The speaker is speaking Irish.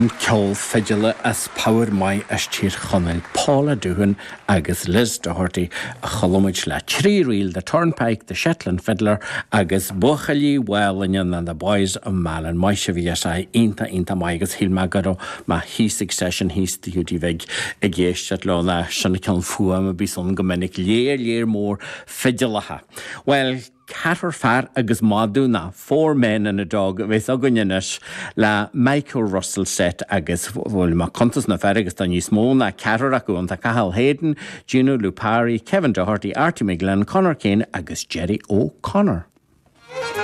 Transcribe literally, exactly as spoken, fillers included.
Ceol fidile as power mai as tír chonel Paula Doohan agus Liz Doherty a cholomid le trí reel the Turnpike, the Shetland Fiddler agus Bochali Wellinian and the Boys of Malin Maisha Viasa Inta Inta Maigas Hilmagaro ma hisig session his the Hudi Vig a Geshat Lona Shanikan Fuam Bison Gomenik Lear Lear more Fidilaha. Well, Catter far agus maduna, four men and a dog, with Ogunianish, la Michael Russell set agus, well, ma contas na fergus dan Yismona, Cataracu and the Cahal Hayden, Gino Lupari, Kevin Doherty, Artie McGlenn, Connor Kane, agus Jerry O'Connor.